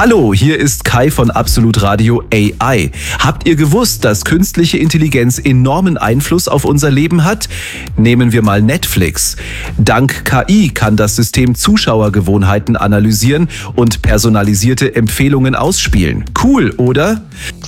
Hallo, hier ist Kai von Absolut Radio AI. Habt ihr gewusst, dass künstliche Intelligenz enormen Einfluss auf unser Leben hat? Nehmen wir mal Netflix. Dank KI kann das System Zuschauergewohnheiten analysieren und personalisierte Empfehlungen ausspielen. Cool, oder?